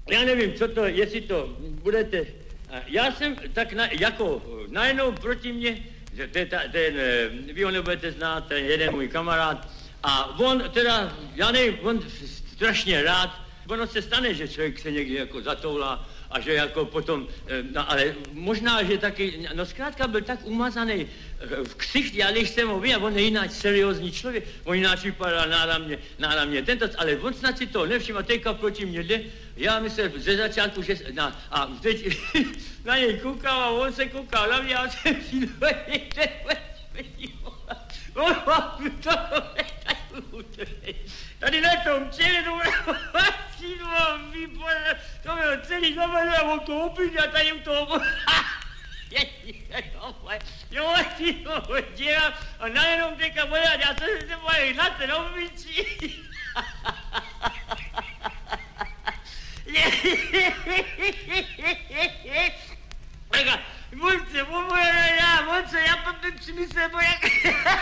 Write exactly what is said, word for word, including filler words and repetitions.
já nevím, co to, jestli to budete... Já jsem tak na, jako najednou proti mně, že ten, ten, vy ho nebudete znát, ten jeden můj kamarád, a on teda, já nevím, on strašně rád, ono se stane, že člověk se někdy jako zatoulá a že jako potom, no ale možná, že taky, no zkrátka byl tak umazaný v ksicht, já když jsem ho viděl, on je jináč seriózní člověk, on jináč vypadá náramně, náramně tento, ale on snad si to nevšiml a teďka proti mě jde, já myslím ze začátku, že, na, a teď na něj koukal a on se koukal na mě a jsem si tady na tom čeledu, to bylo celý dovedl a on to opět a tady u toho... Jo, ty to dělám a najednou teďka vodat, já jsem se moje na ten obyčí. Monce, Monce, já, Monce, já potom si myslím, jak...